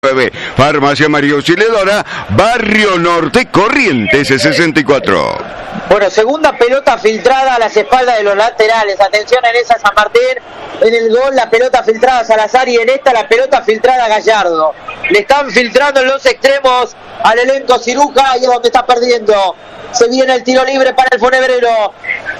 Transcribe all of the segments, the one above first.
Farmacia María Auxiliadora, Barrio Norte, Corrientes 64. Bueno, segunda pelota filtrada a las espaldas de los laterales. Atención en esa San Martín. En el gol la pelota filtrada a Salazar y en esta la pelota filtrada a Gallardo. Le están filtrando en los extremos al elenco Ciruja y es donde está perdiendo. Se viene el tiro libre para el Funebrero.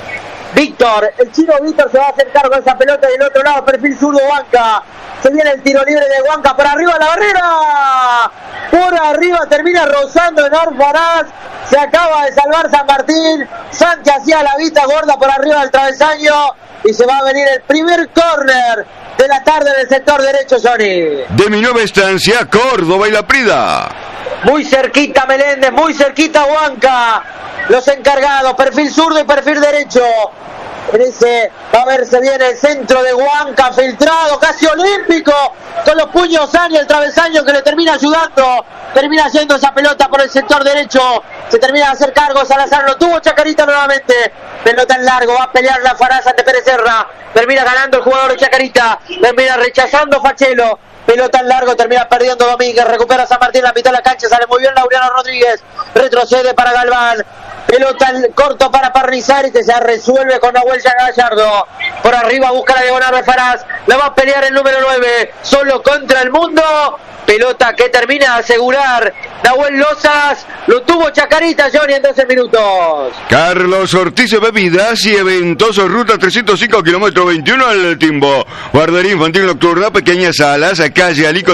Víctor, el chino Víctor se va a hacer cargo de esa pelota y del otro lado perfil zurdo Huanca. Se viene el tiro libre de Huanca por arriba de la barrera. Por arriba termina rozando en Orfaraz. Se acaba de salvar San Martín. Sánchez hacía la vista gorda por arriba del travesaño. Y se va a venir el primer córner de la tarde del sector derecho, Johnny. De mi nueva estancia, Córdoba y La Prida. Muy cerquita Meléndez, muy cerquita Huanca. Los encargados, perfil zurdo y perfil derecho. En ese va a verse bien el centro de Huanca, filtrado, casi olímpico, con los puños y el travesaño que le termina ayudando. Termina yendo esa pelota por el sector derecho. Se termina de hacer cargo Salazar, lo tuvo Chacarita nuevamente. Pelota en largo, va a pelear la Faraz ante Pérez Serra. Termina ganando el jugador de Chacarita. Termina rechazando Fachelo. Pelota en largo, termina perdiendo Domínguez. Recupera San Martín, la mitad de la cancha. Sale muy bien Laureano Rodríguez. Retrocede para Galván. Pelota en corto para Parnizari, que se resuelve con Nahuel Gallardo. Por arriba busca la diagonal de Faraz. La va a pelear el número 9. Solo contra el mundo. Pelota que termina de asegurar Nahuel Lozas. Lo tuvo Chacarita, Johnny, en 12 minutos. Carlos Ortiz Bebidas y Eventos, ruta 305, kilómetro 21 al Timbo. Guardería infantil nocturna, pequeñas salas, calle Alico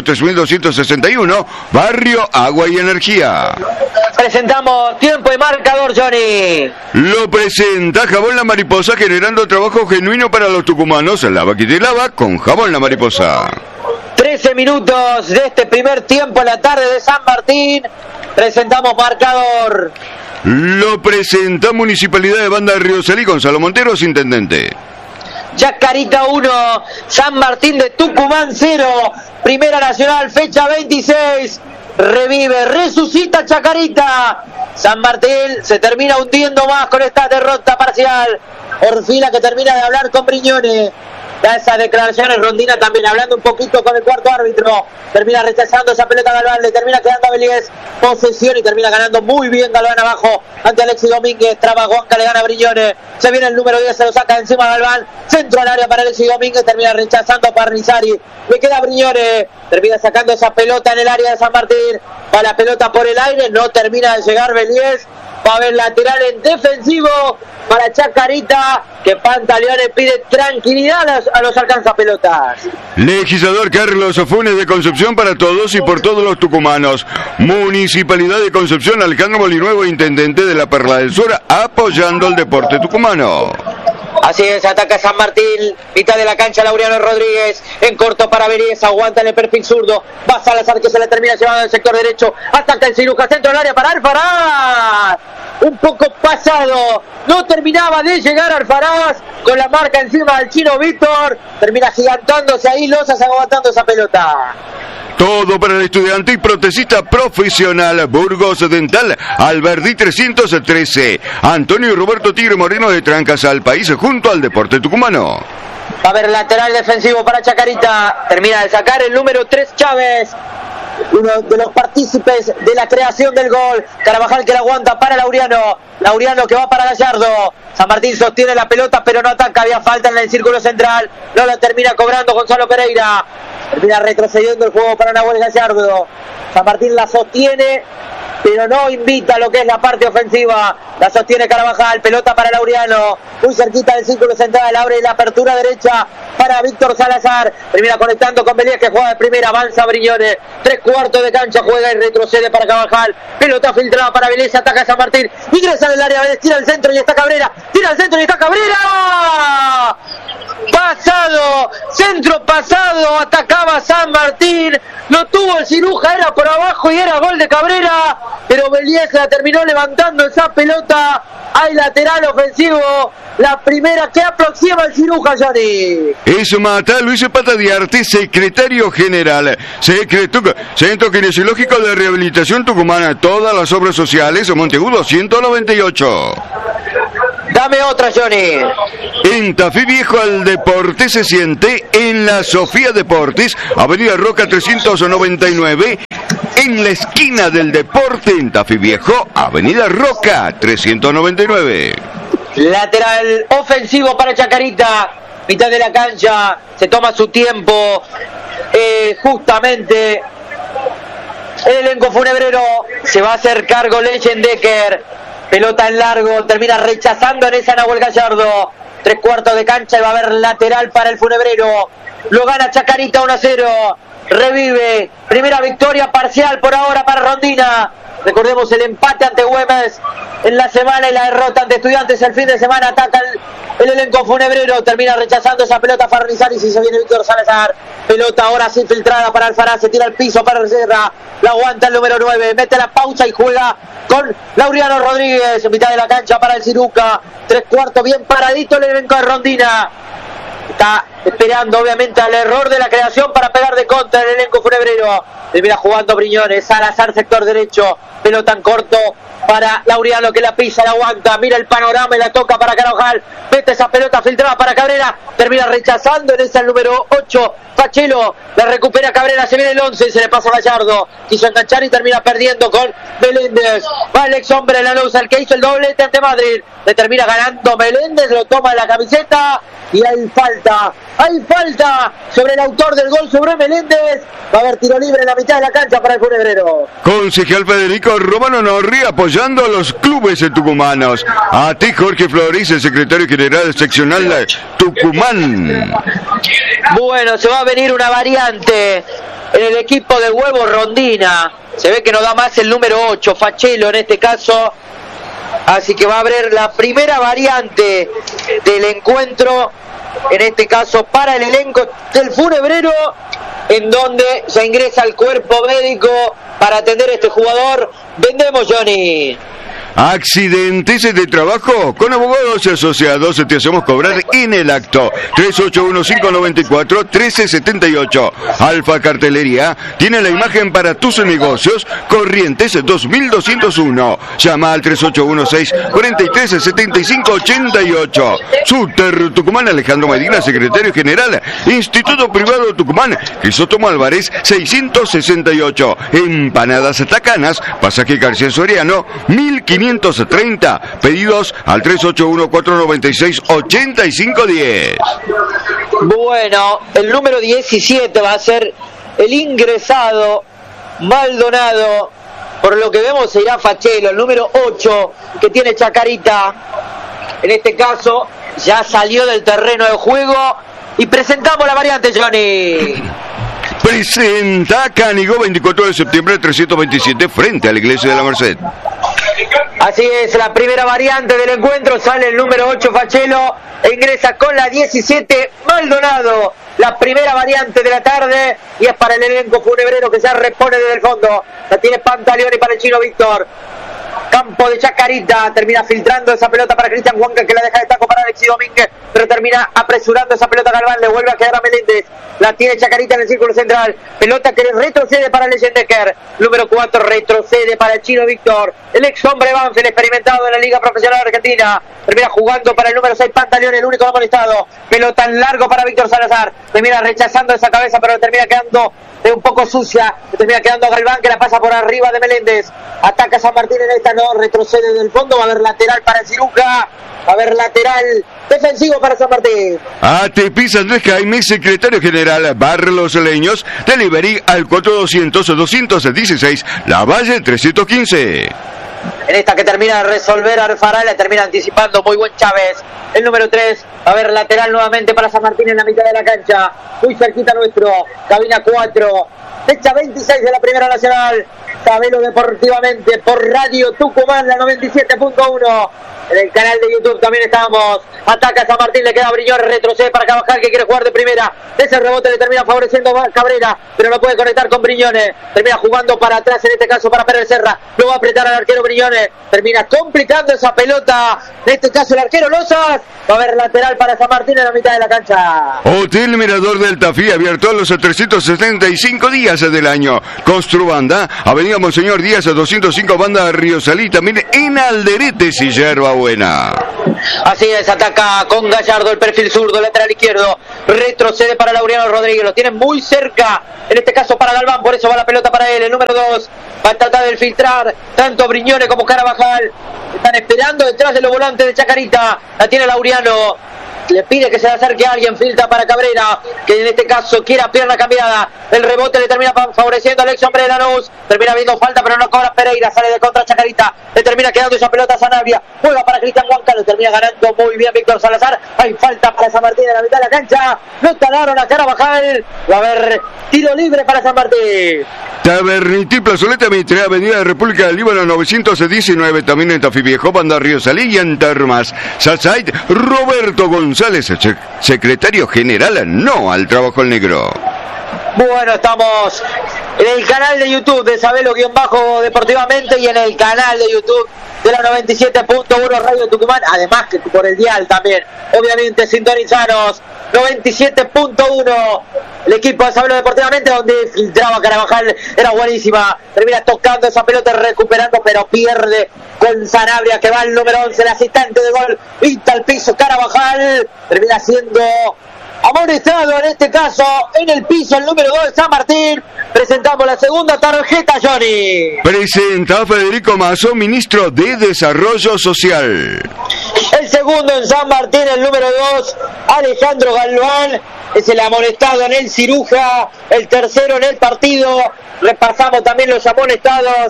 3261, barrio Agua y Energía. Presentamos tiempo y marcador, Johnny. Lo presenta Jabón La Mariposa, generando trabajo genuino para los tucumanos. Lava, quita y lava con Jabón La Mariposa. 13 minutos de este primer tiempo en la tarde de San Martín. Presentamos marcador. Lo presenta Municipalidad de Banda de Río Salí, Gonzalo Monteros, intendente. Chacarita 1, San Martín de Tucumán 0. Primera Nacional, fecha 26. Revive, resucita Chacarita. San Martín se termina hundiendo más con esta derrota parcial. Orfila que termina de hablar con Briñone. Da esas declaraciones, Rondina también hablando un poquito con el cuarto árbitro. Termina rechazando esa pelota Galván, le termina quedando a Belíguez posesión y termina ganando muy bien Galván abajo ante Alexis Domínguez. Traba Huanca, le gana Briñone. Se viene el número 10, se lo saca encima Galván. Centro al área para Alexis Domínguez, termina rechazando a Parnizari. Le queda Briñone, termina sacando esa pelota en el área de San Martín. Va la pelota por el aire, no termina de llegar Belíguez. Va a haber lateral en defensivo para Chacarita, que Pantaleone pide tranquilidad a los alcanzapelotas. Legislador Carlos Funes de Concepción para todos y por todos los tucumanos. Municipalidad de Concepción, Alejandro Molinuevo, intendente de la Perla del Sur, apoyando el deporte tucumano. Así es, ataca San Martín, mitad de la cancha Laureano Rodríguez, en corto para Beríez, aguanta en el perfil zurdo, va Salazar que se le termina llevando al sector derecho, ataca el Ciruja, centro del área para Alfaraz, un poco pasado, no terminaba de llegar Alfaraz, con la marca encima del chino Víctor, termina gigantándose ahí, Lozas aguantando esa pelota. Todo para el estudiante y protecista profesional Burgos Dental, Alberdi 313. Antonio y Roberto Tigre Moreno de Trancas al País junto al deporte tucumano. Va a haber lateral defensivo para Chacarita. Termina de sacar el número 3 Chávez, uno de los partícipes de la creación del gol. Carabajal que la aguanta para Laureano. Laureano que va para Gallardo. San Martín sostiene la pelota pero no ataca. Había falta en el círculo central. No la termina cobrando Gonzalo Pereira. Termina retrocediendo el juego para Nahuel Gallardo. San Martín la sostiene pero no invita a lo que es la parte ofensiva. La sostiene Carabajal, pelota para Laureano, muy cerquita del círculo central, abre la apertura derecha para Víctor Salazar, termina conectando con Belías que juega de primera, avanza Briñone, 3/4 de cancha, juega y retrocede para Carabajal, pelota filtrada para Belías, ataca a San Martín, ingresa en el área, tira al centro y está Cabrera, tira al centro y está Cabrera, pasado, centro pasado, atacaba San Martín, lo tuvo el Ciruja, era por abajo y era gol de Cabrera, pero Belías la terminó levantando esa pelota. Hay lateral ofensivo, la primera que aproxima el Ciruja, Johnny. Eso mata Luis Pata de Arte, secretario general. Centro Kinesiológico de Rehabilitación Tucumana, todas las obras sociales, Monteagudo 198. Dame otra, Johnny. En Tafí Viejo el deporte se siente en la Sofía Deportes, Avenida Roca 399, en la esquina del deporte en Tafí Viejo, Avenida Roca 399. Lateral ofensivo para Chacarita, mitad de la cancha, se toma su tiempo, justamente el elenco funebrero se va a hacer cargo Leyendecker, pelota en largo, termina rechazando en esa Nahuel Gallardo, 3/4 de cancha y va a haber lateral para el funebrero, lo gana Chacarita 1-0, revive, primera victoria parcial por ahora para Rondina. Recordemos el empate ante Güemes en la semana y la derrota ante Estudiantes el fin de semana. Ataca el elenco funebrero, termina rechazando esa pelota Farnizaris y se viene Víctor Salazar. Pelota ahora sí filtrada para Alfaraz, se tira al piso para Becerra, la aguanta el número 9, mete la pausa y juega con Laureano Rodríguez en mitad de la cancha para el Ciruca. 3/4 bien paradito el elenco de Rondina. Está esperando obviamente al error de la creación para pegar de contra el elenco funebrero. Termina jugando Briñones, Salazar sector derecho, pelota en corto para Laureano que la pisa, la aguanta, mira el panorama y la toca para Carvajal, mete esa pelota filtrada para Cabrera, termina rechazando en esa el número 8, Pachelo, la recupera Cabrera, se viene el 11 y se le pasa a Gallardo, quiso enganchar y termina perdiendo con Meléndez, va el ex hombre de la Lanús, el que hizo el doblete ante Madrid, le termina ganando Meléndez, lo toma en la camiseta y hay falta sobre el autor del gol, sobre Meléndez, va a haber tiro libre en la mitad de la cancha para el funebrero. Concejal Federico Romano Norri apoyando a los clubes tucumanos. A ti Jorge Flores, el secretario general seccional de Tucumán. Bueno, se va a venir una variante en el equipo de Huevo Rondina. Se ve que no da más el número 8, Fachelo en este caso. Así que va a haber la primera variante del encuentro, en este caso para el elenco del funebrero, en donde se ingresa el cuerpo médico para atender a este jugador. Vendemos, Johnny. Accidentes de trabajo con abogados asociados, te hacemos cobrar en el acto. 381-594-1378. Alfa Cartelería tiene la imagen para tus negocios. Corrientes 2201. Llama al 3816-437588. Súter Tucumán, Alejandro Medina, secretario general. Instituto Privado Tucumán, Crisóstomo Álvarez 668. Empanadas Tacanas, Pasaje García Soriano 1530. Pedidos al 381-496-8510. Bueno, el número 17 va a ser el ingresado Maldonado. Por lo que vemos se irá Fachelo. El número 8 que tiene Chacarita, en este caso ya salió del terreno de juego. Y presentamos la variante, Johnny. Presenta Cánigo, 24 de septiembre 327, frente a la iglesia de la Merced. Así es, la primera variante del encuentro, sale el número 8 Fachelo e ingresa con la 17 Maldonado. La primera variante de la tarde y es para el elenco funebrero que ya repone desde el fondo. La tiene Pantaleoni para el chino Víctor. Campo de Chacarita, termina filtrando esa pelota para Cristian Huanca, que la deja de taco para Alexis Domínguez, pero termina apresurando esa pelota Galván, le vuelve a quedar a Meléndez, la tiene Chacarita en el círculo central, pelota que retrocede para Leyendecker, número 4 retrocede para el chino Víctor, el ex hombre Banfield experimentado en la Liga Profesional Argentina, termina jugando para el número 6 Pantaleón, el único no molestado, pelota en largo para Víctor Salazar, termina rechazando esa cabeza, pero termina quedando un poco sucia, termina quedando Galván, que la pasa por arriba de Meléndez, ataca San Martín en esta, no retrocede del fondo, va a haber lateral para el Ciruca, va a haber lateral defensivo para San Martín. Atepis Andrés Jaime, secretario general, Barrio Los Leños, delivery al 4200-216, La Valle 315. En esta que termina de resolver Alfaraz, la termina anticipando muy buen Chávez. El número 3, va a haber lateral nuevamente para San Martín en la mitad de la cancha. Muy cerquita nuestro, cabina 4. Fecha 26 de la Primera Nacional. Sabelo deportivamente por Radio Tucumán, la 97.1. En el canal de YouTube también estamos. Ataca San Martín, le queda Briñón, retrocede para Carvajal, que quiere jugar de primera. Ese rebote le termina favoreciendo a Cabrera, pero no puede conectar con Briñones. Termina jugando para atrás, en este caso para Pérez Serra. Lo va a apretar al arquero Briñones. Termina complicando esa pelota. En este caso el arquero Lozas. Va a haber lateral para San Martín en la mitad de la cancha. Hotel Mirador del Tafí, abierto a los 375 días del año. Construbanda, Avenida Monseñor Díaz, 205, Banda Río Salí, también en Alderete y Yerba Buena. Así es, ataca con Gallardo el perfil zurdo, lateral izquierdo, retrocede para Laureano Rodríguez, lo tiene muy cerca, en este caso para Galván, por eso va la pelota para él, el número 2, va a tratar de filtrar, tanto Brignone como Carabajal, están esperando detrás de los volantes de Chacarita, la tiene Laureano, le pide que se le acerque a alguien, filtra para Cabrera, que en este caso quiera pierna cambiada, el rebote le termina favoreciendo al ex hombre de Lanús, termina viendo falta pero no cobra Pereira, sale de contra Chacarita, le termina quedando esa pelota a Sanabria, juega para Cristian Huanca, lo termina ganando muy bien Víctor Salazar, hay falta para San Martín en la mitad de la cancha, no talaron a Carabajal, va a haber tiro libre para San Martín. Tabernití Plazoleta Mitre, Avenida República del Líbano 919, también en Tafí Viejo, Banda Río Salí y en Termas. Salsait, Roberto González, secretario general, no al trabajo al negro. Bueno, estamos en el canal de YouTube de Sabelo-Deportivamente y en el canal de YouTube de la 97.1 Radio Tucumán, además que por el dial también, obviamente sintonizanos 97.1, el equipo de Sabelo Deportivamente, donde filtraba Carabajal, era buenísima, termina tocando esa pelota, recuperando, pero pierde con Sanabria, que va al número 11, el asistente de gol, pinta al piso Carabajal, termina siendo amonestado en este caso en el piso el número 2 de San Martín. Presentamos la segunda tarjeta, Johnny. Presenta Federico Mazo, ministro de Desarrollo Social. El segundo en San Martín, el número 2, Alejandro Galván, es el amonestado en el Ciruja, el tercero en el partido. Repasamos también los amonestados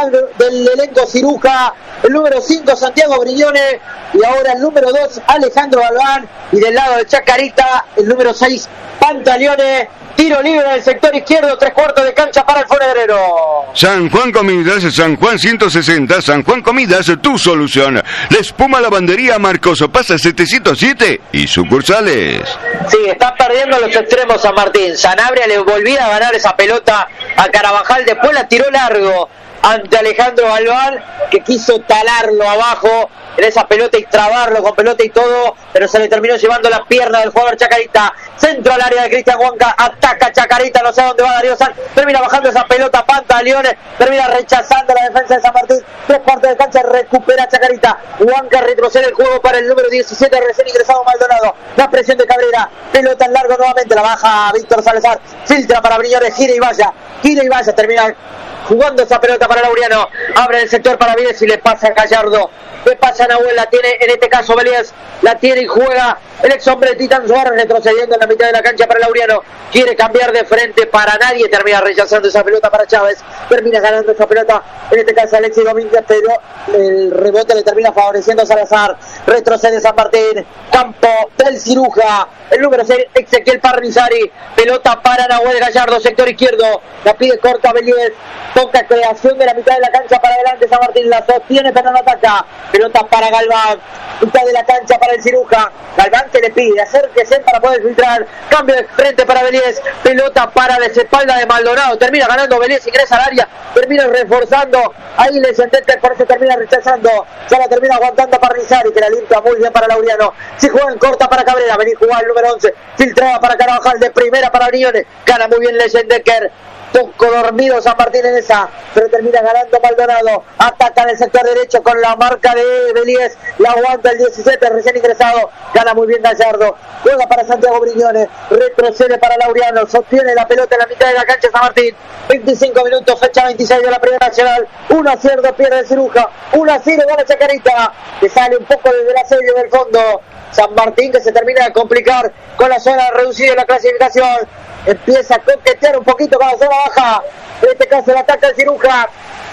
del elenco Ciruja, el número 5 Santiago Brignone y ahora el número 2 Alejandro Galván, y del lado de Chacarita el número 6 Pantaleone. Tiro libre del sector izquierdo, 3/4 de cancha para el Fonegrero. San Juan Comidas, San Juan 160, San Juan Comidas, tu solución. La Espuma Lavandería Marcoso Pasa 707 y sucursales. Sí, está perdiendo los extremos San Martín. Sanabria le volvía a ganar esa pelota a Carabajal, después la tiró largo ante Alejandro Galván, que quiso talarlo abajo en esa pelota y trabarlo con pelota y todo, pero se le terminó llevando la pierna del jugador Chacarita. Centro al área de Cristian Huanca, ataca Chacarita, no sé a dónde va Darío San, termina bajando esa pelota Pantaleone, termina rechazando la defensa de San Martín, 3/4 de cancha, recupera Chacarita, Huanca retrocede el juego para el número 17, recién ingresado Maldonado, la presión de Cabrera, pelota en largo nuevamente, la baja Víctor Salazar, filtra para Brignone, gira y vaya, termina jugando esa pelota para Laureano, abre el sector para Vélez y le pasa a Gallardo, le pasa a Nahuel, la tiene en este caso Vélez, la tiene y juega el ex hombre de Titán Suárez, retrocediendo en la mitad de la cancha para Laureano, quiere cambiar de frente para nadie, termina rechazando esa pelota para Chávez, termina ganando esa pelota, en este caso Alexis Domínguez, pero el rebote le termina favoreciendo a Salazar, retrocede San Martín, campo del Ciruja, el número 6 Ezequiel Parrizari, pelota para Nahuel Gallardo, sector izquierdo, la pide corta Vélez, toca creación de la mitad de la cancha para adelante, San Martín la sostiene pero no ataca, pelota para Galván, mitad de la cancha para el Ciruja, Galván que le pide, acérquese para poder filtrar, cambio de frente para Vélez, pelota para la espalda de Maldonado, termina ganando Vélez, ingresa al área, termina reforzando, ahí les entende, por eso termina rechazando, ya la termina aguantando Parrizari, que la limpia muy bien para Laureano, si juega en corta para Cabrera, vení jugar el número 11, filtrada para Carabajal, de primera para Brignone, gana muy bien Leyendecker, poco dormido San Martín en esa, pero termina ganando Maldonado, ataca en el sector derecho con la marca de Vélez, la aguanta el 17 recién ingresado, gana muy bien Gallardo, juega para Santiago Brignone, retrocede para Laureano, sostiene la pelota en la mitad de la cancha San Martín, 25 minutos, fecha 26 de la Primera Nacional, 1-0 pierde el Ciruja, 1-0 gana Chacarita, que sale un poco desde el asedio del fondo, San Martín que se termina de complicar con la zona reducida de la clasificación, empieza a coquetear un poquito con la zona baja, en este caso el ataque del Ciruja,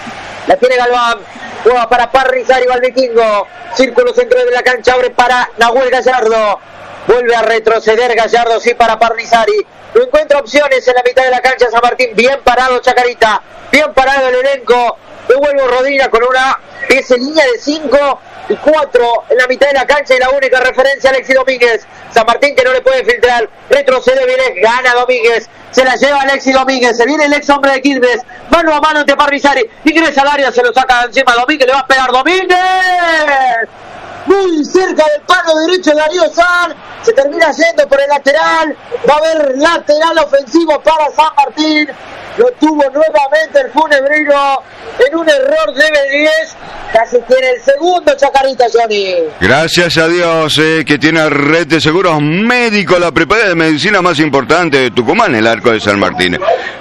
la tiene Galván, juega para Parrizari, va el vikingo, círculo centro de la cancha, abre para Nahuel Gallardo, vuelve a retroceder Gallardo, sí para Parrizari, no encuentra opciones en la mitad de la cancha San Martín, bien parado Chacarita, bien parado el elenco, devuelve Rodríguez con una línea de 5 y 4 en la mitad de la cancha y la única referencia Alexis Domínguez, San Martín que no le puede filtrar, retrocede Vélez, gana Domínguez, se la lleva Alexis Domínguez, se viene el ex hombre de Quilmes, mano a mano ante Parrizari, ingresa al área, se lo saca encima Domínguez, le va a pegar Domínguez, muy cerca del palo derecho de Darío San, se termina yendo por el lateral, va a haber lateral ofensivo para San Martín, lo tuvo nuevamente el Funebrero en un error de Vélez, Casi tiene el segundo Chacarita, Johnny. Gracias a Dios que tiene red de seguros médicos, la prepaga de medicina más importante de Tucumán, el Arco de San Martín.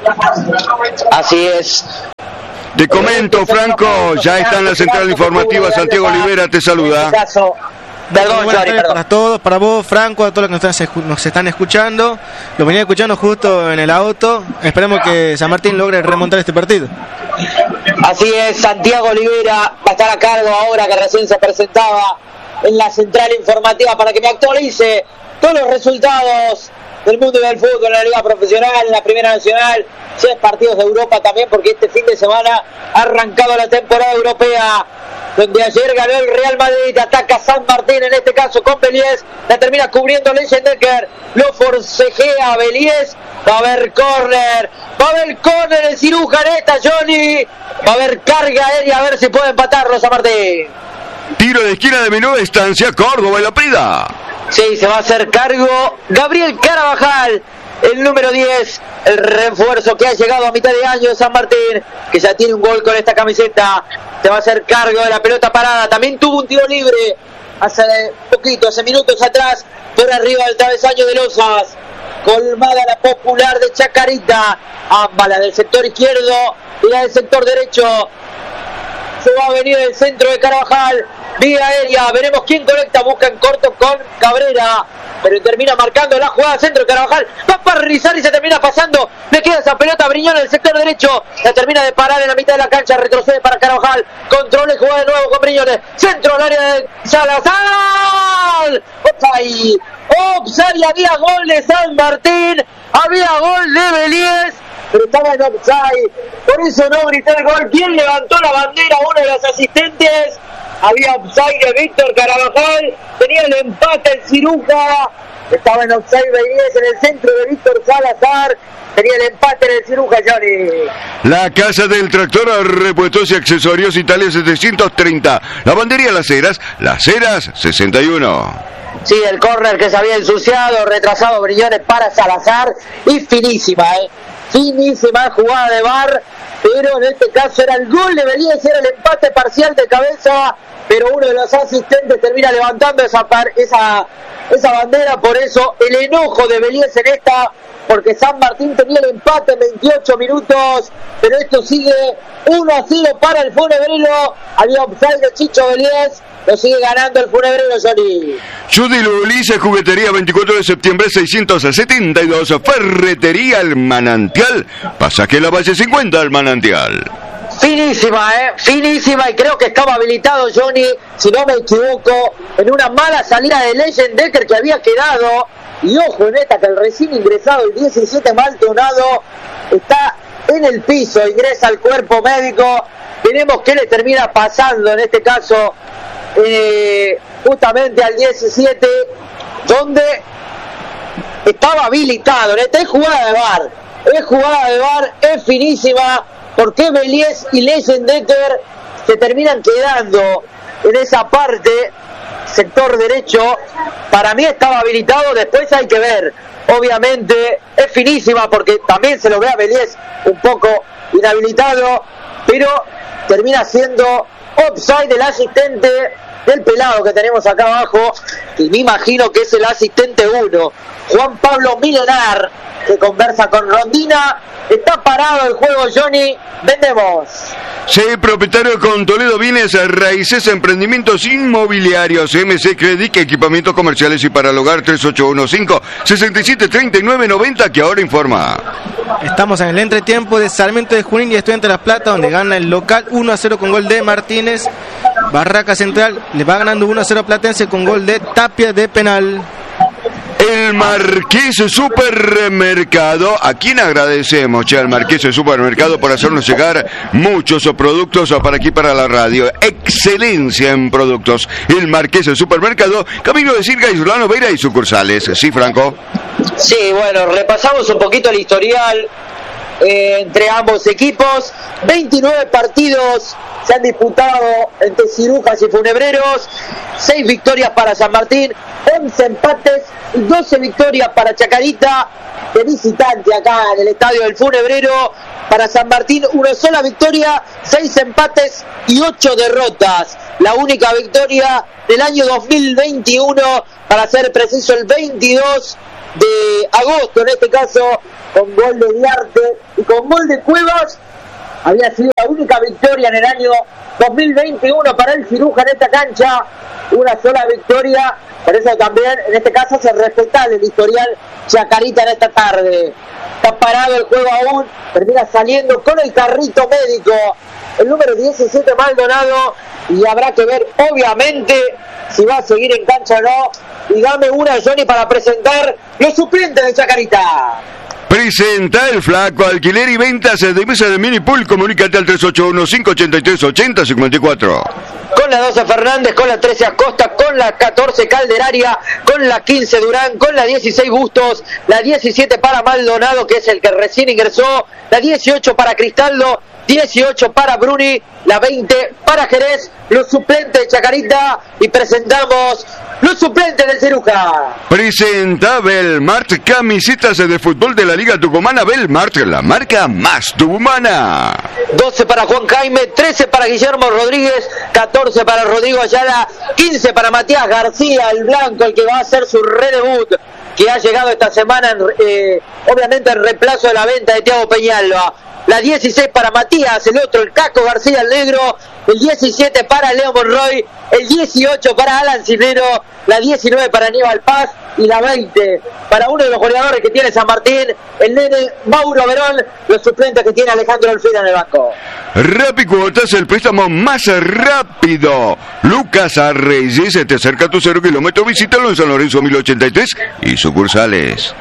Así es. Te comento, Franco, ya está en la central informativa. Santiago Olivera te saluda. Perdón, buenas tardes para todos, para vos, Franco, a todos los que nos están escuchando. Lo venía escuchando justo en el auto. Esperemos que San Martín logre remontar este partido. Así es, Santiago Olivera va a estar a cargo ahora que recién se presentaba en la central informativa para que me actualice todos los resultados del mundo del fútbol en la Liga Profesional, en la Primera Nacional, 6 partidos de Europa también, porque este fin de semana ha arrancado la temporada europea, donde ayer ganó el Real Madrid, ataca San Martín, en este caso con Beliés, la termina cubriendo Leyendecker, lo forcejea a Beliés, va a haber córner el Ciruja en esta, Johnny, va a haber carga aérea, a ver si puede empatarlo San Martín. Tiro de esquina de menor distancia, Córdoba y la Prida. Sí, se va a hacer cargo Gabriel Carabajal, el número 10, el refuerzo que ha llegado a mitad de año de San Martín, que ya tiene un gol con esta camiseta. Se va a hacer cargo de la pelota parada. También tuvo un tiro libre hace minutos atrás, por arriba del travesaño de Lozas. Colmada la Popular de Chacarita, ambas, la del sector izquierdo y la del sector derecho. Se va a venir el centro de Carabajal, vía aérea, veremos quién conecta, busca en corto con Cabrera, pero termina marcando la jugada centro de Carabajal, va a parrizar y se termina pasando, le queda esa pelota a Briñón en el sector derecho, la termina de parar en la mitad de la cancha, retrocede para Carabajal, controla y juega de nuevo con Briñones, centro al área de Salazar, offside, había gol de San Martín, había gol de Beliés, pero estaba en offside, por eso no gritó el gol. ¿Quién levantó la bandera? Uno de los asistentes. Había offside de Víctor Carabajal, tenía el empate el Ciruja, estaba en offside Beliés en el centro de Víctor Salazar, tenía el empate en el Ciruja, Johnny. La Casa del Tractor, repuestos y accesorios, Italia 730. Lavandería Las Heras 61. Sí, el córner que se había ensuciado, retrasado Briñones para Salazar, y finísima jugada de VAR, pero en este caso era el gol de Beliés, era el empate parcial de cabeza, pero uno de los asistentes termina levantando esa bandera, por eso el enojo de Beliés en esta, porque San Martín tenía el empate en 28 minutos, pero esto sigue 1-0 para el Funebrero, había offside de Chicho Beliés, lo sigue ganando el Funebrero, Johnny. Judy Ulises, juguetería 24 de septiembre 672, ferretería El Manantial, pasaje La Valle 50 al Manantial. Finísima, y creo que estaba habilitado Johnny, si no me equivoco, en una mala salida de Leyendecker que había quedado, y ojo en esta, que el recién ingresado, el 17 Maldonado, está en el piso, ingresa al cuerpo médico, veremos qué le termina pasando en este caso, justamente al 17, donde estaba habilitado. En esta es jugada de VAR, es finísima, porque Beliés y Leyendecker se terminan quedando en esa parte, sector derecho. Para mí estaba habilitado, después hay que ver, obviamente es finísima, porque también se lo ve a Beliés un poco inhabilitado, pero termina siendo offside del asistente del pelado que tenemos acá abajo, y me imagino que es el asistente 1, Juan Pablo Milenar, que conversa con Rondina. Está parado el juego, Johnny. Vendemos. Sí, propietario con Toledo Bienes Raíces, emprendimientos inmobiliarios, MC Credit, equipamientos comerciales y para el hogar, 3815-673990, que ahora informa. Estamos en el entretiempo de Sarmiento de Junín y Estudiantes de La Plata, donde gana el local 1-0 con gol de Martínez. Barraca Central le va ganando 1-0 a Platense con gol de Tapia de penal. El Marqués Supermercado, a quien agradecemos, al Marqués Supermercado, por hacernos llegar muchos productos para aquí, para la radio. Excelencia en productos. El Marqués Supermercado, camino de Circa y Solano Vera y sucursales. ¿Sí, Franco? Sí, bueno, repasamos un poquito el historial entre ambos equipos. 29 partidos se han disputado entre Cirujas y Funebreros, 6 victorias para San Martín, 11 empates y 12 victorias para Chacarita de visitante acá en el estadio del Funebrero. Para San Martín, una sola victoria, 6 empates y 8 derrotas. La única victoria del año 2021, para ser preciso el 22 de agosto, en este caso con gol de Diarte y con gol de Cuevas. Había sido la única victoria en el año 2021 para el Ciruja en esta cancha, una sola victoria. Por eso también en este caso se respeta el historial Chacarita en esta tarde. Está parado el juego aún, termina saliendo con el carrito médico el número 17 Maldonado, y habrá que ver obviamente si va a seguir en cancha o no. Y dame una, Johnny, para presentar los suplentes de Chacarita. Presenta el Flaco, alquiler y ventas de mesa de mini pool. Comunícate al 381-583-8054. Con la 12 Fernández, con la 13 Acosta, con la 14 Calderaria, con la 15 Durán, con la 16 Bustos, la 17 para Maldonado, que es el que recién ingresó, la 18 para Cristaldo, 18 para Bruni, la 20 para Jerez, los suplentes de Chacarita, y presentamos los suplentes del Ciruja. Presenta Belmart, camisetas de fútbol de la Liga Tucumana. Belmart, la marca más tucumana. 12 para Juan Jaime, 13 para Guillermo Rodríguez, 14 para Rodrigo Ayala, 15 para Matías García, el blanco, el que va a hacer su redebut, que ha llegado esta semana, obviamente en reemplazo de la venta de Thiago Peñalba. La 16 para Matías, el otro, el Caco García, el negro. El 17 para Leo Monroy, el 18 para Alan Cisnero, la 19 para Aníbal Paz, y la 20 para uno de los goleadores que tiene San Martín, el nene Mauro Verón. Los suplentes que tiene Alejandro Olfina en el banco. Rapicuotas, el préstamo más rápido. Lucas Arreyes, te acerca a tu 0 kilómetro. Visítalo en San Lorenzo 1083 y sucursales.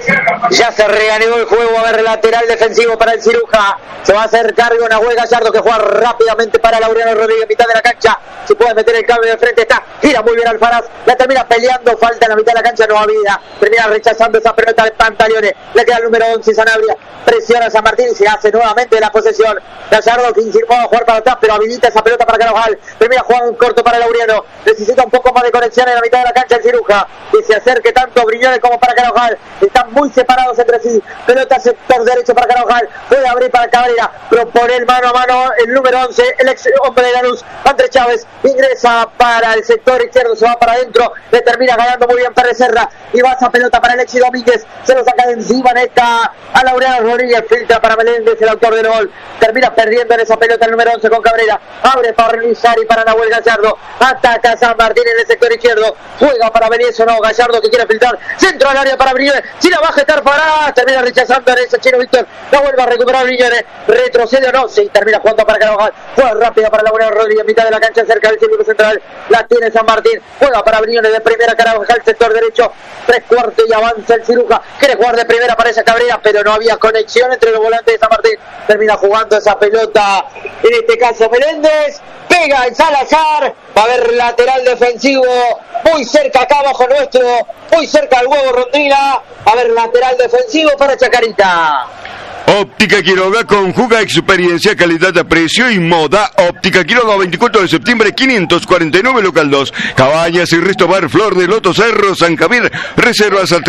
Ya se reanudó el juego, a ver, lateral defensivo para el Ciruja. Se va a hacer cargo Nahuel Gallardo, que juega rápidamente para Laureano Rodríguez, mitad de la cancha. Se puede meter el cambio de frente, está, gira muy bien Alfaraz, la termina peleando, falta en la mitad de la cancha, no había, termina rechazando esa pelota de Pantaleones. Le queda el número 11 Sanabria, presiona a San Martín y se hace nuevamente la posesión. Gallardo, que insinuó a jugar para atrás, pero habilita esa pelota para Carvajal, termina jugando un corto para Laureano. Necesita un poco más de conexión en la mitad de la cancha el Ciruja, que se acerque tanto Briñoles como para Carvajal. Están muy separados entre sí. Pelota sector derecho para Carvajal, puede abrir para Cabrera, propone el mano a mano el número 11, el ex hombre de Lanús, Andrés Chávez, ingresa para el sector izquierdo, se va para adentro, le termina ganando muy bien Pérez Serra, y va esa pelota para Alexis Domínguez, se lo saca de encima en esta a Laureano Rodríguez, filtra para Meléndez, el autor del gol, termina perdiendo en esa pelota el número 11 con Cabrera, abre para Lizari, para Nahuel Gallardo, ataca a San Martín en el sector izquierdo, juega para Beneso, no, Gallardo que quiere filtrar, centro al área para Briñoles, si la baja estar para, termina rechazando en ese Chino Víctor, la vuelve a recuperar Briñoles, retrocede o no, sí, termina jugando para Carvajal, juega rápido para Laureano Rodríguez, mitad de la cancha cerca del círculo central, la tiene San Martín, juega para Briñoles de primera, Carvajal sector derecho, 3/4 y avanza el Ciruja, quiere jugar de primera para esa Cabrera, pero no había conexión entre los volantes de San Martín, termina jugando esa pelota, en este caso Meléndez, pega el Salazar, va a haber lateral defensivo, muy cerca acá abajo nuestro, muy cerca del huevo Rondrina, va a haber lateral defensivo para Chacarita. Óptica Quiroga, conjuga experiencia, calidad a precio y moda. Óptica Quiroga, 24 de septiembre, 549, local 2. Cabañas y Restobar, Flor de Loto, Cerro, San Javier. Reservas al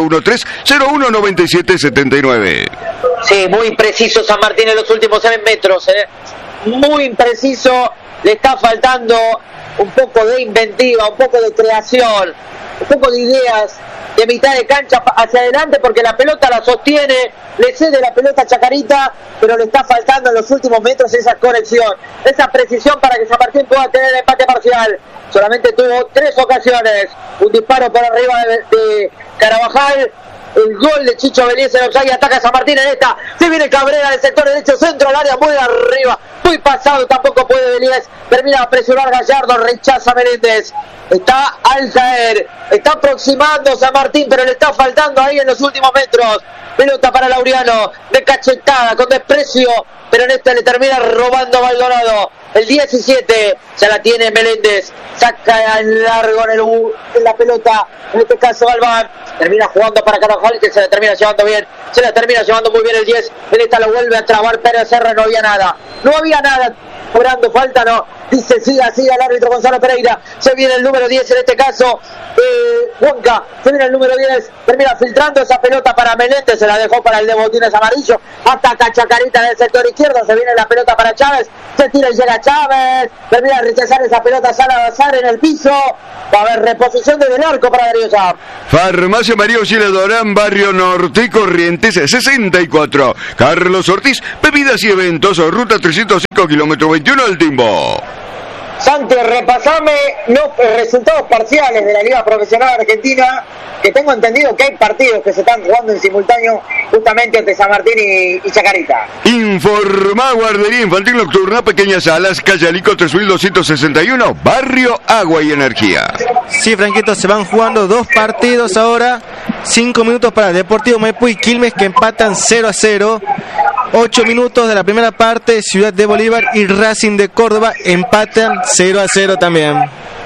3813-019779. Sí, muy preciso San Martín en los últimos 7 metros, muy impreciso. Le está faltando un poco de inventiva, un poco de creación, un poco de ideas de mitad de cancha hacia adelante, porque la pelota la sostiene, le cede la pelota a Chacarita, pero le está faltando en los últimos metros esa conexión, esa precisión para que San Martín pueda tener el empate parcial. Solamente tuvo 3 ocasiones, un disparo por arriba de Carvajal, el gol de Chicho Beliz en offside, ataca a San Martín en esta, se viene Cabrera del sector derecho, centro al área, muy arriba, muy pasado, tampoco puede Beliz, termina a presionar Gallardo, rechaza Meléndez, está al caer, está aproximando San Martín, pero le está faltando ahí en los últimos metros. Pelota para Laureano, de cachetada, con desprecio, pero en esta le termina robando Maldonado. El 17 ya la tiene Meléndez, saca en largo en la pelota, en este caso Galván, termina jugando para Carvajal, que se la termina llevando bien, se la termina llevando muy bien el 10, en esta lo vuelve a trabar Pérez Serra, no había nada, cobrando falta, no, dice siga el árbitro Gonzalo Pereira. Se viene el número 10 en este caso, Huanca, se viene el número 10, termina filtrando esa pelota para Meléndez, se la dejó para el de botines amarillo, ataca Chacarita del sector izquierdo, se viene la pelota para Chávez, se tira y llega Chávez, termina de rechazar esa pelota Salazar en el piso, va a haber reposición desde el arco para Darío Chávez. Farmacia María Auxilio Dorán, Barrio Norte y Corrientes 64. Carlos Ortiz, bebidas y eventos, ruta 305, kilómetro 21 del Timbo. Santi, repasame los resultados parciales de la Liga Profesional Argentina, que tengo entendido que hay partidos que se están jugando en simultáneo justamente entre San Martín y Chacarita. Informa Guardería Infantil Nocturna, Pequeñas Salas, calle Alico 3261, Barrio Agua y Energía. Sí, Franquito, se van jugando dos partidos ahora. 5 minutos para Deportivo Maipú y Quilmes, que empatan 0-0. 8 minutos de la primera parte, Ciudad de Bolívar y Racing de Córdoba empatan 0-0 también.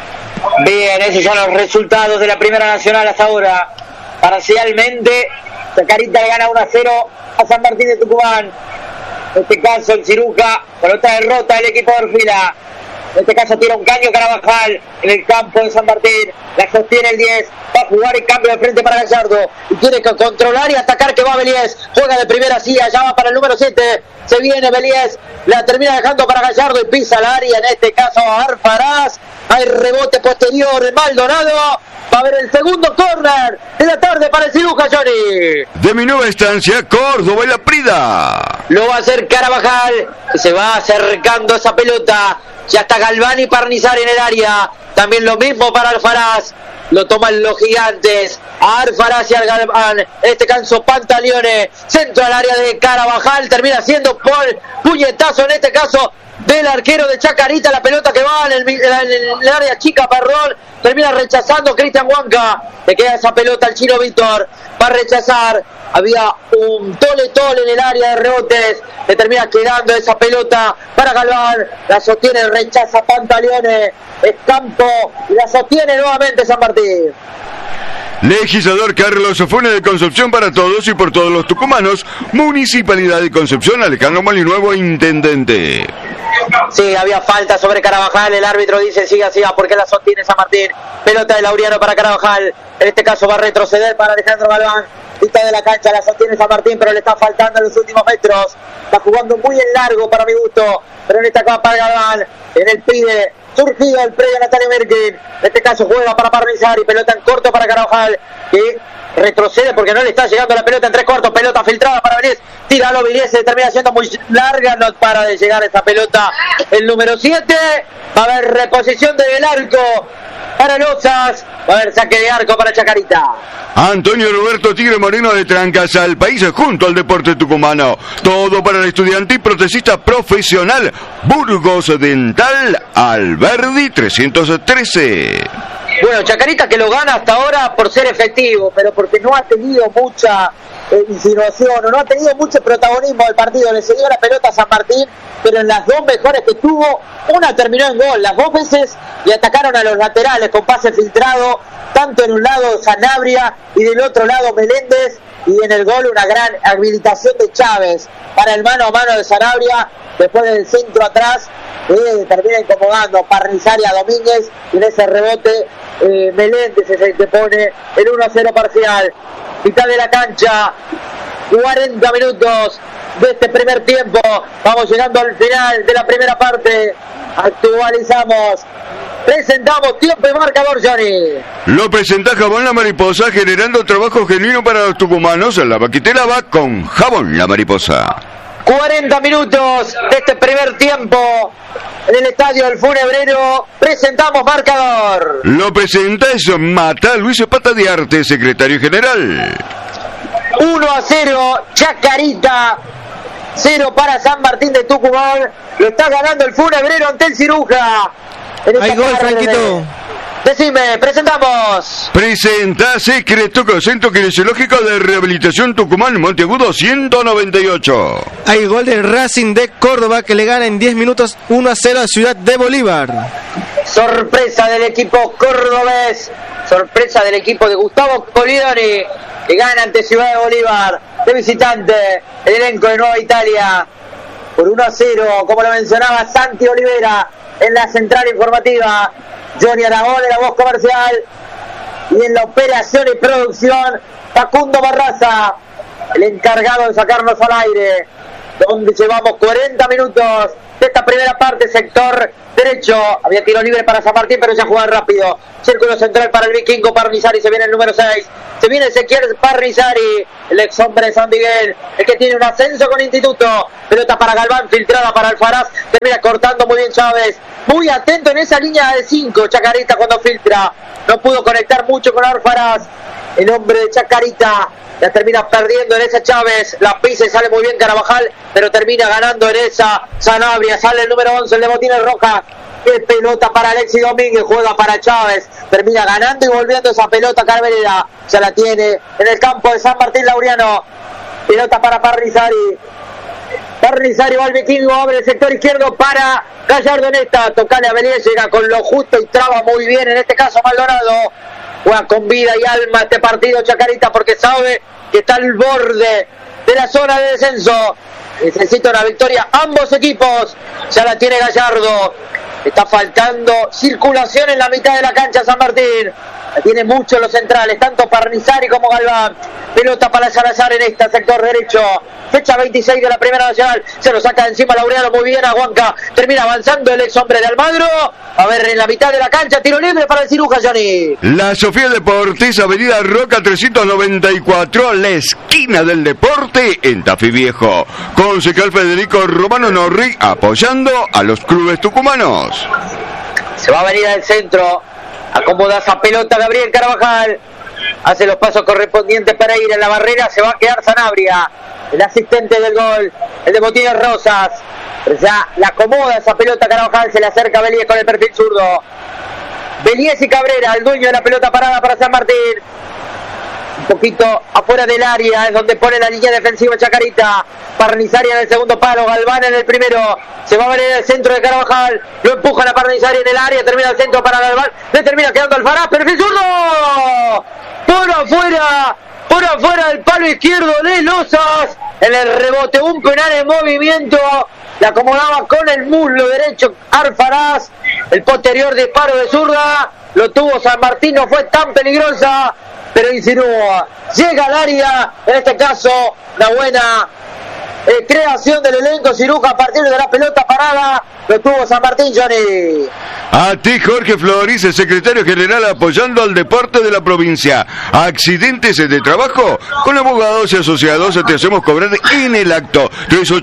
Bien, esos son los resultados de la Primera Nacional hasta ahora. Parcialmente, Chacarita le gana 1-0 a San Martín de Tucumán. En este caso, el Ciruja, con otra derrota del equipo de Orfila. En este caso tira un caño Carabajal en el campo de San Martín, la sostiene el 10, va a jugar el cambio de frente para Gallardo y tiene que controlar y atacar, que va Beliés, juega de primera, sí, allá va para el número 7, se viene Beliés, la termina dejando para Gallardo y pisa el área, en este caso Arfaraz, hay rebote posterior de Maldonado, va a haber el segundo córner de la tarde para el Ciruja, Johnny. De mi nueva estancia, Córdoba y La Prida. Lo va a hacer Carabajal, que se va acercando esa pelota. Ya está Galván y Parnizar en el área. También lo mismo para Alfaraz. Lo toman los gigantes. A Alfaraz y al Galván. En este caso Pantaleone. Centro al área de Carabajal. Termina siendo puñetazo en este caso del arquero de Chacarita. La pelota que va en el área chica, perdón. Termina rechazando Cristian Huanca. Le queda esa pelota al Chino Víctor. Va a rechazar. Había un tole en el área de rebotes. Le termina quedando esa pelota para Galván. La sostiene, rechaza Pantaleone. Escampo y la sostiene nuevamente San Martín. Legislador Carlos Funes de Concepción para todos y por todos los tucumanos. Municipalidad de Concepción, Alejandro Molinuevo, intendente. Sí, había falta sobre Carabajal. El árbitro dice siga, porque la sostiene San Martín. Pelota de Laureano para Carabajal. En este caso va a retroceder para Alejandro Galván. Vista de la cancha, la sostiene San Martín, pero le está faltando en los últimos metros. Está jugando muy en largo para mi gusto. Pero en esta acá para Galván. En el pide surgido el predio Natalia Merkin. En este caso juega para Parnizar y pelota en corto para Carabajal, que retrocede porque no le está llegando la pelota en tres cuartos. Pelota filtrada para Vélez. Tíralo Vélez, se termina siendo muy larga. No para de llegar esa pelota. El número 7. Va a haber reposición del arco para Lozas. Va a haber saque de arco para Chacarita. Antonio Roberto Tigre Moreno de Trancas al país junto al deporte tucumano. Todo para el estudiante y protecista profesional Burgos Dental Alberdi 313. Bueno, Chacarita que lo gana hasta ahora por ser efectivo, pero porque no ha tenido mucha insinuación o no ha tenido mucho protagonismo del partido. Le cedió la pelota a San Martín, pero en las dos mejores que tuvo, una terminó en gol. Las dos veces le atacaron a los laterales con pase filtrado, tanto en un lado Sanabria y del otro lado Meléndez, y en el gol una gran habilitación de Chávez para el mano a mano de Sanabria, después del centro atrás, termina incomodando Parnizar y a Domínguez, y en ese rebote Meléndez es el que pone el 1-0 parcial. Mitad de la cancha, 40 minutos de este primer tiempo. Vamos llegando al final de la primera parte. Actualizamos, presentamos tiempo y marcador, Johnny. Lo presenta Jabón La Mariposa, generando trabajo genuino para los tucumanos. La vaquitera va con Jabón La Mariposa. 40 minutos de este primer tiempo en el estadio del Funebrero. Presentamos marcador. Lo presenta es Mata Luis Pata de Arte, secretario general. 1-0 Chacarita, 0 para San Martín de Tucumán. Lo está ganando el Funebrero ante el Ciruja. Hay gol, Franquito. Decime, presentamos. Presenta Secreto Centro Kinesiológico de Rehabilitación Tucumán, Monteagudo 198. Hay gol del Racing de Córdoba que le gana en 10 minutos 1-0 a Ciudad de Bolívar. Sorpresa del equipo cordobés. Sorpresa del equipo de Gustavo Polidori, que gana ante Ciudad de Bolívar. De visitante, el elenco de Nueva Italia. Por 1-0, como lo mencionaba Santi Olivera. en la central informativa. Johnny Aragón en la voz comercial. Y en la operación y producción, Facundo Barraza, el encargado de sacarnos al aire. Donde llevamos 40 minutos de esta primera parte, sector derecho. Había tiro libre para San Martín, pero ya juegan rápido. Círculo central para el vikingo Parnizari, se viene el número 6. Se viene Ezequiel Parnizari, el ex hombre de San Miguel, el que tiene un ascenso con Instituto. Pelota para Galván, filtrada para Alfaraz. Termina cortando muy bien Chávez. Muy atento en esa línea de 5, Chacarita cuando filtra. No pudo conectar mucho con Alfaraz. El hombre de Chacarita la termina perdiendo en esa Chávez, la pisa y sale muy bien Carabajal, pero termina ganando en esa Sanabria. Sale el número 11, el de Botines Rojas. Qué pelota para Alexis Domínguez, juega para Chávez, termina ganando y volviendo esa pelota Carvereda. Ya la tiene en el campo de San Martín Laureano. Pelota para Parnizari. Parnizari va al vikingo, abre el sector izquierdo para Gallardo en esta. Tocale a Belén, llega con lo justo y traba muy bien, en este caso Maldonado. Juega con vida y alma este partido Chacarita porque sabe que está al borde de la zona de descenso. Necesita una victoria ambos equipos. Ya la tiene Gallardo. Está faltando circulación en la mitad de la cancha San Martín. La tiene mucho los centrales, tanto Parnizari como Galván. Pelota para Salazar en este sector derecho. Fecha 26 de la Primera Nacional. Se lo saca de encima Laureano muy bien a Huanca. Termina avanzando el ex hombre de Almagro. A ver, en la mitad de la cancha, tiro libre para el Ciruja, Johnny. La Sofía Deportes, Avenida Roca 394, la esquina del deporte en Tafí Viejo. Concejal Federico Romano Norri apoyando a los clubes tucumanos. Se va a venir al centro. Acomoda esa pelota Gabriel Carabajal. Hace los pasos correspondientes para ir en la barrera. Se va a quedar Sanabria, el asistente del gol, el de Botines Rosas. Ya la acomoda esa pelota Carabajal. Se le acerca a Belies con el perfil zurdo. Belies y Cabrera, el dueño de la pelota parada para San Martín. Un poquito afuera del área es donde pone la línea defensiva Chacarita. Parnizari en el segundo palo, Galván en el primero. Se va a ver en el centro de Carabajal. Lo empujan a Parnizari en el área. Termina el centro para Galván. Le termina quedando Alfaraz. Perfil zurdo. Por afuera del palo izquierdo de Lozas. En el rebote, un penal en movimiento. Le acomodaba con el muslo derecho Alfaraz. El posterior disparo de zurda. Lo tuvo San Martín, no fue tan peligrosa, pero insinúa. Llega al área, en este caso, la buena creación del elenco Ciruja a partir de la pelota parada. Lo tuvo San Martín, Johnny. A ti, Jorge Flores, el secretario general apoyando al deporte de la provincia. Accidentes de trabajo, con abogados y asociados te hacemos cobrar en el acto.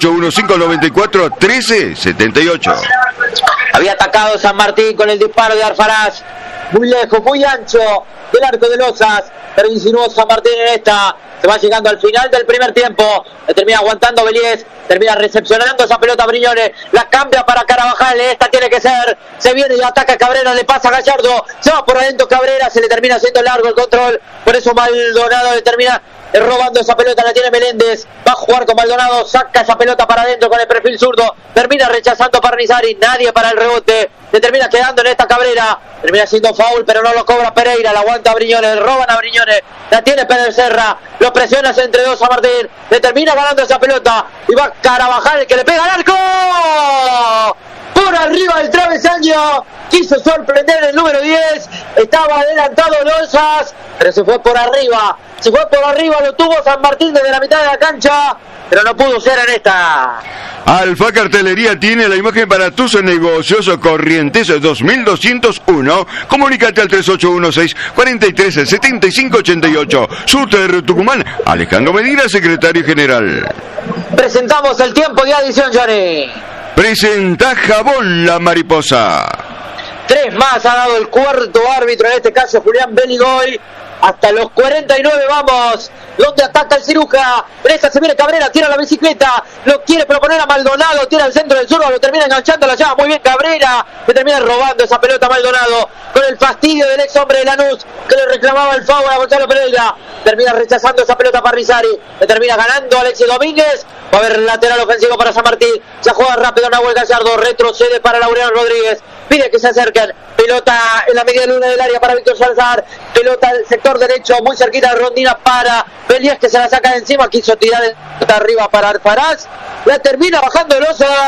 381-594-1378. Había atacado San Martín con el disparo de Alfaraz. Muy lejos, muy ancho del arco de Lozas, pero insinuó San Martín en esta. Se va llegando al final del primer tiempo. Le termina aguantando Belies. Termina recepcionando esa pelota Briñones. La cambia para Carabajal. Esta tiene que ser. Se viene y ataca Cabrera. Le pasa a Gallardo. Se va por adentro Cabrera. Se le termina haciendo largo el control. Por eso Maldonado le termina robando esa pelota. La tiene Meléndez. Va a jugar con Maldonado. Saca esa pelota para adentro con el perfil zurdo. Termina rechazando Parnizari. Nadie para el rebote. Se termina quedando en esta Cabrera. Termina siendo foul, pero no lo cobra Pereira. La aguanta a Briñones. Le roban a Briñones. La tiene Pérez Serra. Lo presiona entre dos a Martín. Le termina ganando esa pelota. Y va Carabajal, el que le pega al arco. Por arriba del travesaño. Quiso sorprender el número 10. Estaba adelantado Lozas, pero se fue por arriba. Se fue por arriba, lo tuvo San Martín desde la mitad de la cancha, pero no pudo ser en esta. Alfa Cartelería tiene la imagen para tus negocios. Corrientes 2201. Comunícate al 3816-437588. Suter Tucumán. Alejandro Medina, secretario general. Presentamos el tiempo de adición, Johnny. Presenta Jabón La Mariposa. 3 más ha dado el cuarto árbitro, en este caso Julián Beligoy. Hasta los 49 vamos, donde ataca el Ciruja. En esta se viene Cabrera, tira la bicicleta, lo quiere proponer a Maldonado, tira al centro del zurdo, lo termina enganchando, la llama muy bien Cabrera, le termina robando esa pelota a Maldonado, con el fastidio del ex hombre de Lanús, que le reclamaba el foul a Gonzalo Pereira. Termina rechazando esa pelota para Rizari, le termina ganando Alexis Domínguez. Va a haber lateral ofensivo para San Martín. Ya juega rápido Nahuel Gallardo, retrocede para Laureano Rodríguez. Pide que se acerquen. Pelota en la media luna del área para Víctor Salazar. Pelota al sector derecho, muy cerquita de Rondina para Belies, que se la saca de encima. Quiso tirar arriba para Alfaraz. La termina bajando Lozas.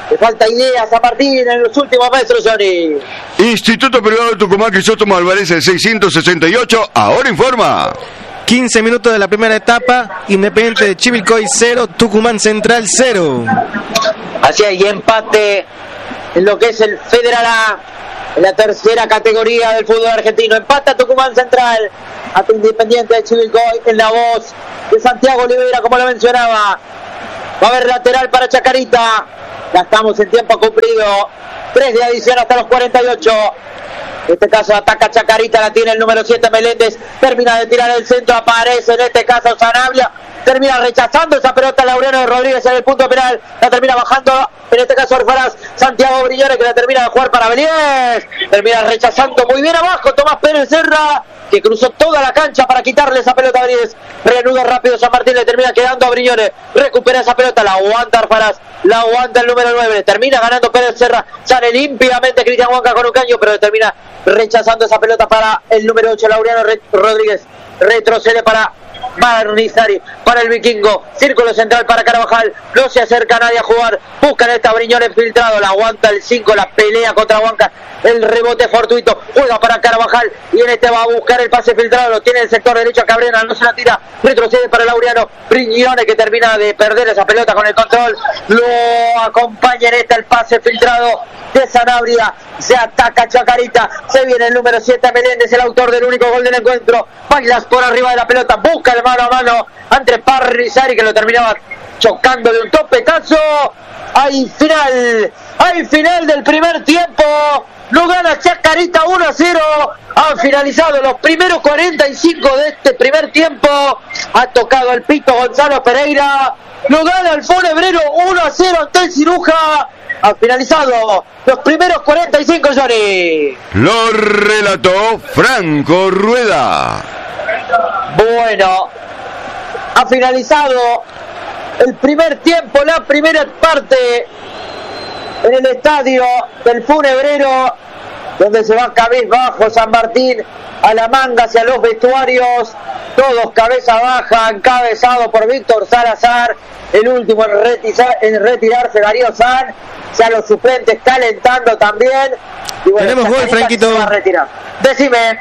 Le falta idea a San Martín en los últimos metros, Johnny. Instituto Privado de Tucumán, Crisóstomo Álvarez, el 668, ahora informa. 15 minutos de la primera etapa, Independiente de Chivilcoy 0, Tucumán Central 0. Así hay empate en lo que es el Federal A, en la tercera categoría del fútbol argentino. Empata Tucumán Central ante Independiente de Chivilcoy en la voz de Santiago Olivera, como lo mencionaba. Va a haber lateral para Chacarita. Ya estamos en tiempo cumplido. 3 de adición hasta los 48. En este caso ataca Chacarita, la tiene el número 7 Meléndez, termina de tirar el centro, aparece en este caso Sanabria, termina rechazando esa pelota Laureano Rodríguez en el punto penal, la termina bajando, en este caso Orfaraz, Santiago Briñones, que la termina de jugar para Beliés, termina rechazando muy bien abajo Tomás Pérez Serra, que cruzó toda la cancha para quitarle esa pelota a Beliés, reanuda rápido San Martín, le termina quedando a Briñones, recupera esa pelota, la aguanta Orfaraz, la aguanta el número 9, termina ganando Pérez Serra, sale límpiamente Cristian Huanca con un caño, pero termina rechazando esa pelota para el número 8 Laureano Rodríguez, retrocede para Barnizari, para el Vikingo, círculo central para Carvajal, no se acerca nadie a jugar, buscan esta Briñones filtrado, la aguanta el 5, la pelea contra Huanca, el rebote fortuito, juega para Carvajal y en este va a buscar el pase filtrado, lo tiene el sector derecho a Cabrera, no se la tira, retrocede para Laureano Briñones, que termina de perder esa pelota con el control, lo acompaña en el pase filtrado de Sanabria, se ataca Chacarita, se viene el número 7 Meléndez, el autor del único gol del encuentro, bailas por arriba de la pelota, busca el mano a mano entre Parrizari, que lo terminaba chocando de un topetazo. Hay final del primer tiempo, lo gana Chacarita 1-0, han finalizado los primeros 45 de este primer tiempo, ha tocado el pito Gonzalo Pereira, lo gana el Funebrero 1-0 ante el Ciruja. Ha finalizado los primeros 45, Johnny. Lo relató Franco Rueda. Bueno, ha finalizado el primer tiempo, la primera parte en el estadio del Funebrero, donde se va cabizbajo San Martín a la manga hacia los vestuarios, todos cabeza baja, encabezado por Víctor Salazar, el último en retirarse Darío San, ya los suplentes calentando también. Y bueno, tenemos gol, Franquito. Decime.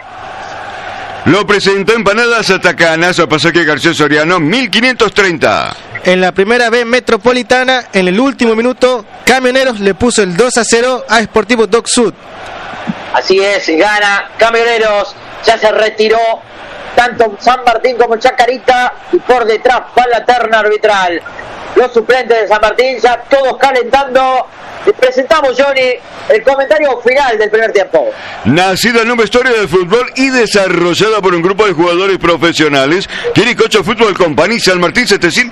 Lo presentó Empanadas Atacanas a Pasaje García Soriano, 1530. En la primera B metropolitana, en el último minuto, Camioneros le puso el 2-0 a Sportivo Doc Sud. Así es, gana Camioneros, ya se retiró tanto San Martín como Chacarita y por detrás va la terna arbitral. Los suplentes de San Martín ya todos calentando. Y presentamos, Johnny, el comentario final del primer tiempo. Nacida en un vestuario de fútbol y desarrollada por un grupo de jugadores profesionales, Quiricocho Fútbol Company, San Martín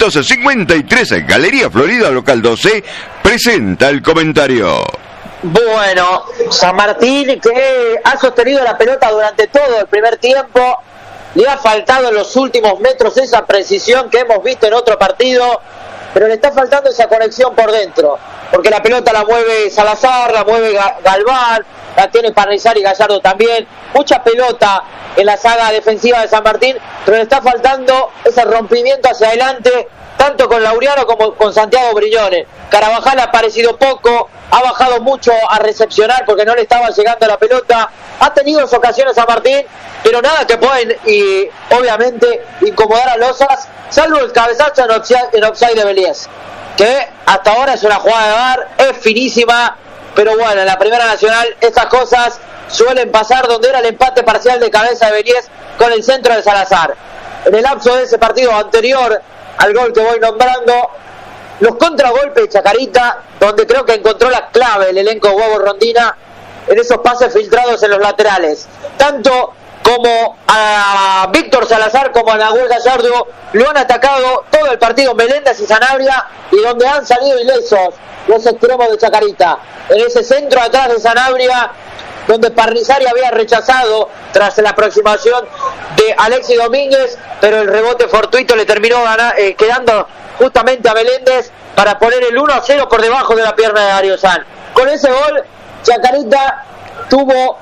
753, Galería Florida, local 12, presenta el comentario. Bueno, San Martín, que ha sostenido la pelota durante todo el primer tiempo, le ha faltado en los últimos metros esa precisión que hemos visto en otro partido, pero le está faltando esa conexión por dentro, porque la pelota la mueve Salazar, la mueve Galván, la tiene Parrizari y Gallardo también, mucha pelota en la saga defensiva de San Martín, pero le está faltando ese rompimiento hacia adelante, tanto con Laureano como con Santiago Briñones. Carvajal ha aparecido poco, ha bajado mucho a recepcionar porque no le estaba llegando la pelota, ha tenido sus ocasiones San Martín, pero nada que pueden y obviamente incomodar a Lozas, salvo el cabezazo en offside de Beliés, que hasta ahora es una jugada de VAR, es finísima, pero bueno, en la Primera Nacional estas cosas suelen pasar, donde era el empate parcial de cabeza de Beliés con el centro de Salazar. En el lapso de ese partido anterior al gol que voy nombrando, los contragolpes de Chacarita, donde creo que encontró la clave el elenco Huevo Rondina en esos pases filtrados en los laterales, tanto como a Víctor Salazar como a Nahuel Gallardo lo han atacado todo el partido Meléndez y Sanabria, y donde han salido ilesos los extremos de Chacarita, en ese centro atrás de Sanabria, donde Parrizari había rechazado tras la aproximación de Alexis Domínguez, pero el rebote fortuito le terminó quedando justamente a Meléndez para poner el 1-0 por debajo de la pierna de Darío San. Con ese gol, Chacarita tuvo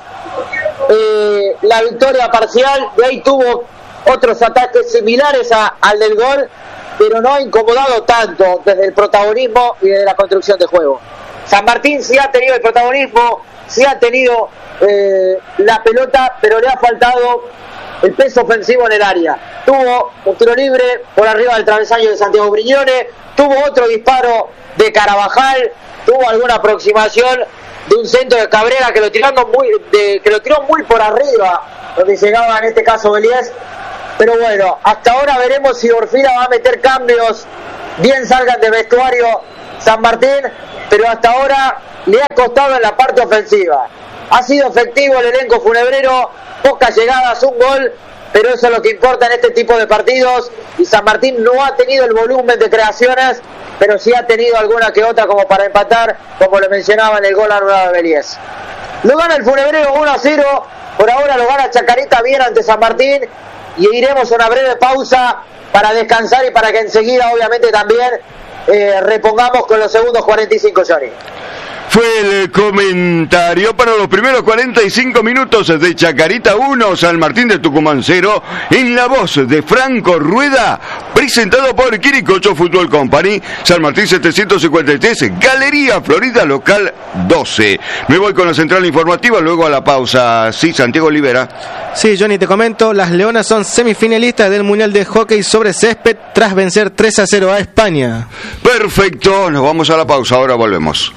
la victoria parcial, de ahí tuvo otros ataques similares al del gol, pero no ha incomodado tanto desde el protagonismo y desde la construcción de juego. San Martín sí ha tenido el protagonismo, sí ha tenido la pelota, pero le ha faltado el peso ofensivo en el área. Tuvo un tiro libre por arriba del travesaño de Santiago Brignone, tuvo otro disparo de Carabajal, tuvo alguna aproximación de un centro de Cabrera que lo tiró muy por arriba, donde llegaba en este caso Beliés. Pero bueno, hasta ahora veremos si Orfila va a meter cambios, bien salgan de vestuario San Martín, pero hasta ahora le ha costado en la parte ofensiva. Ha sido efectivo el elenco funebrero, pocas llegadas, un gol, pero eso es lo que importa en este tipo de partidos, y San Martín no ha tenido el volumen de creaciones, pero sí ha tenido alguna que otra como para empatar, como lo mencionaba en el gol anulado de Beliés. Lo gana el funebrero 1-0, por ahora lo gana Chacarita bien ante San Martín, y iremos a una breve pausa para descansar y para que enseguida obviamente también repongamos con los segundos 45, Johnny. Fue el comentario para los primeros 45 minutos de Chacarita 1, San Martín de Tucumán 0, en la voz de Franco Rueda, presentado por Quiricocho Fútbol Company, San Martín 753, Galería Florida, local 12. Me voy con la central informativa, luego a la pausa. Sí, Santiago Olivera. Sí, Johnny, te comento, las Leonas son semifinalistas del Mundial de Hockey sobre Césped tras vencer 3-0 a España. Perfecto, nos vamos a la pausa, ahora volvemos.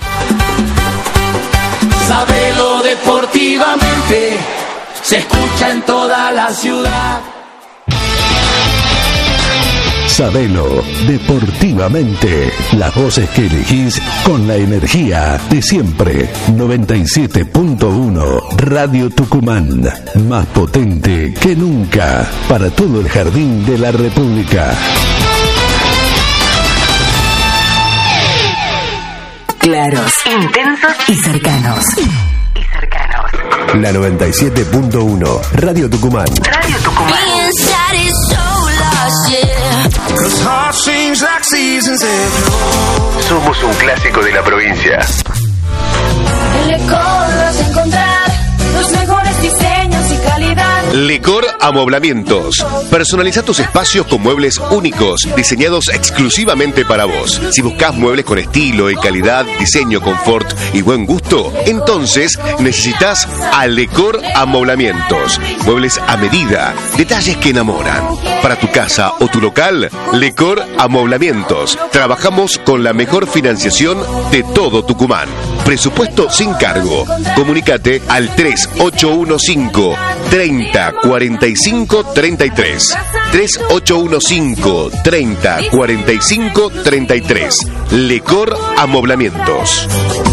Sabelo deportivamente, se escucha en toda la ciudad. Sabelo deportivamente, las voces que elegís con la energía de siempre. 97.1 Radio Tucumán, más potente que nunca para todo el jardín de la República. Claros, intensos y cercanos. La 97.1 Radio Tucumán. Radio Tucumán. Somos un clásico de la provincia. En Lecor vas a encontrar los mejores diseños y calidad. Lecor Amoblamientos. Personaliza tus espacios con muebles únicos, diseñados exclusivamente para vos. Si buscas muebles con estilo y calidad, diseño, confort y buen gusto, entonces necesitas a Lecor Amoblamientos. Muebles a medida, detalles que enamoran. Para tu casa o tu local, Lecor Amoblamientos. Trabajamos con la mejor financiación de todo Tucumán. Presupuesto sin cargo. Comunícate al 3815 30 45 33. 3815 30 45 33. Lecor Amoblamientos.